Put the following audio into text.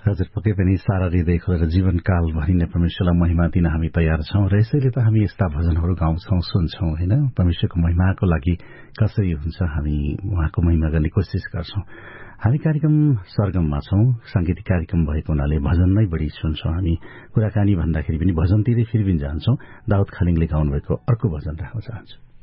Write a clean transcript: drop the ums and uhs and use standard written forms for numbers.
हजुर, पक्कै पनि सारा हृदय खोलेर जीवनकालभरि नै परमेश्वरलाई महिमा दिन हामी तयार छौं र यसैले त हामी यस्ता भजनहरू गाउँछौं, सुन्छौं हैन। परमेश्वरको महिमाको लागि कसरी हुन्छ हामी उहाँको महिमा गर्ने कोसिस गर्छौं। हामी कार्यक्रम सरगममा छौं, सांगीतिक कार्यक्रम भएको हुनाले भजन नै बढी सुन्छौं। हामी कुराकानी भन्दाखेरि पनि भजनतिरै फेरि पनि जान्छौं। दाउद खालिङले गाउनुभएको अर्को भजन राख्न चाहन्छु।